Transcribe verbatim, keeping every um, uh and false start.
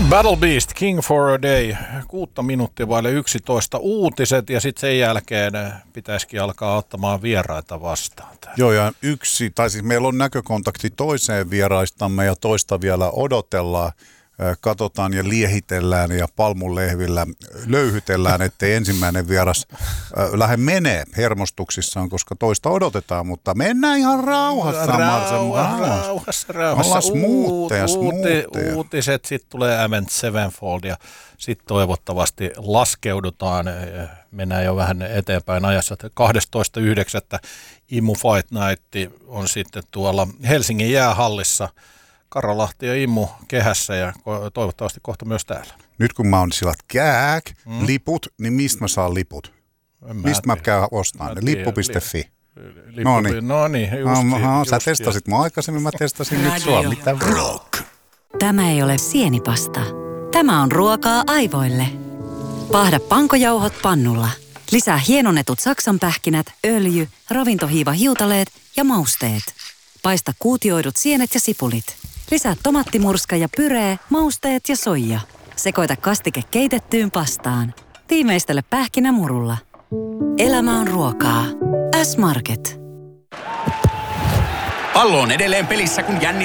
Battle Beast, King for a Day, kuutta minuuttia vaille yksitoista uutiset ja sitten sen jälkeen pitäisikin alkaa ottamaan vieraita vastaan. Täällä. Joo, ja yksi, tai siis meillä on näkökontakti toiseen vieraistamme ja toista vielä odotellaan. Katsotaan ja liehitellään ja palmunlehvillä löyhytellään, ettei ensimmäinen vieras äh, lähde menee hermostuksissaan, koska toista odotetaan, mutta mennään ihan rauhassa. Rauha, rauhassa, rauhassa. Smoothia, Uuti, uutiset, sitten tulee Avenged Sevenfold ja sitten toivottavasti laskeudutaan, mennään jo vähän eteenpäin ajassa. kahdestoista yhdeksättä Immu Fight Night on sitten tuolla Helsingin jäähallissa. Karolahti ja Immu kehässä ja toivottavasti kohta myös täällä. Nyt kun mä oon sillä kääk, mm. liput, niin mistä mä saan liput? Mä mistä mä käyn ostamaan? Lippu piste fi. No niin. No niin, just, Aha, just, sä just, testasit just. mua aikaisemmin, mä testasin nyt sua. Mitä rock? Tämä ei ole sienipasta. Tämä on ruokaa aivoille. Paahda pankojauhot pannulla. Lisää hienonnetut saksanpähkinät, öljy, ravintohiiva hiutaleet ja mausteet. Paista kuutioidut sienet ja sipulit. Lisää tomattimurska ja pyree, mausteet ja soija. Sekoita kastike keitettyyn pastaan. Tiimeistele pähkinämurulla. Elämä on ruokaa. S-Market. Pallo on edelleen pelissä, kun jännittää.